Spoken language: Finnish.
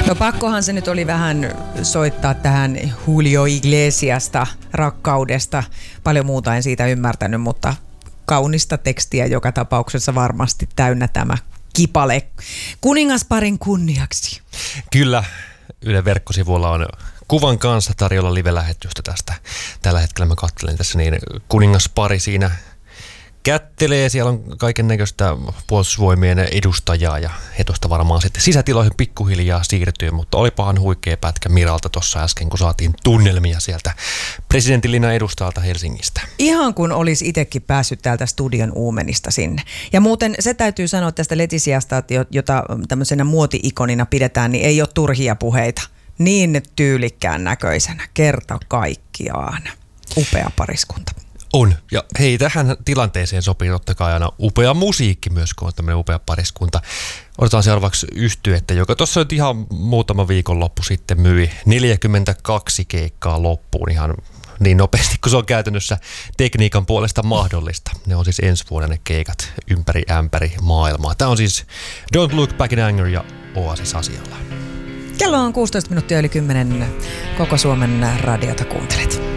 No pakkohan se nyt oli vähän soittaa tähän Julio Iglesiasta, rakkaudesta. Paljon muuta en siitä ymmärtänyt, mutta kaunista tekstiä joka tapauksessa varmasti täynnä tämä kipale. Kuningasparin kunniaksi. Kyllä, Yle verkkosivuilla on kuvan kanssa tarjolla live-lähetystä tästä. Tällä hetkellä mä katselen tässä, niin kuningaspari siinä kättelee. Siellä on kaiken näköistä puolustusvoimien edustajaa ja he tuosta varmaan sitten sisätiloihin pikkuhiljaa siirtyy, mutta olipahan huikea pätkä Miralta tuossa äsken, kun saatiin tunnelmia sieltä presidentinlinnan edustajalta Helsingistä. Ihan kun olisi itsekin päässyt täältä studion uumenista sinne. Ja muuten se täytyy sanoa tästä Letisiasta, jota tämmöisenä muoti-ikonina pidetään, niin ei ole turhia puheita. Niin tyylikkään näköisenä kerta kaikkiaan. Upea pariskunta. On. Ja hei, tähän tilanteeseen sopii totta kai aina upea musiikki myös, kun on tämmöinen upea pariskunta. Otetaan seuraavaksi yhtyettä, joka tuossa nyt ihan muutama viikonloppu sitten myi 42 keikkaa loppuun ihan niin nopeasti, kun se on käytännössä tekniikan puolesta mahdollista. Ne on siis ensi vuoden ne keikat ympäri ämpäri maailmaa. Tämä on siis Don't Look Back in Anger ja Oasis asialla. Kello on 16 minuuttia yli 10. Koko Suomen radiota kuuntelet.